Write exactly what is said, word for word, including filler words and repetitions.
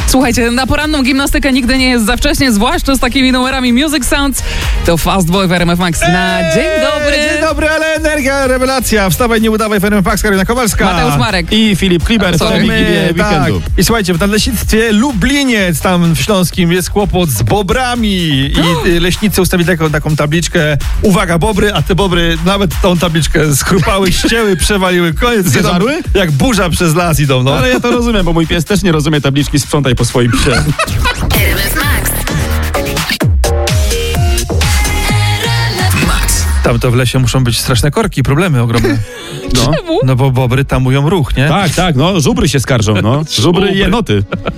Słuchajcie, na poranną gimnastykę nigdy nie jest za wcześnie, zwłaszcza z takimi numerami Music Sounds. To Fast Boy w R M F Max na Eee, dzień dobry. Dzień dobry, ale energia, rewelacja. Wstawaj, nie udawaj, w R M F Max, Karolina Kowalska. Mateusz Marek. I Filip Kliber, Sorry. to Wigilię tak. weekendu. I słuchajcie, w Nadleśnictwie Lubliniec, tam w Śląskim, jest kłopot z bobrami i y, leśnicy ustawili taką, taką tabliczkę. Uwaga, bobry, a te bobry nawet tą tabliczkę skrupały, ścięły, przewaliły. Koniec. Zeżarły? Idą, jak burza przez las idą, no. Ale ja to rozumiem, bo mój pies też nie rozumie tabliczki sprzątaj po swoim psie. R M F Max. Tam to w lesie muszą być straszne korki, problemy ogromne. No. Czemu? No bo bobry tamują ruch, nie? Tak, tak, no żubry się skarżą, no. Żubry i jenoty.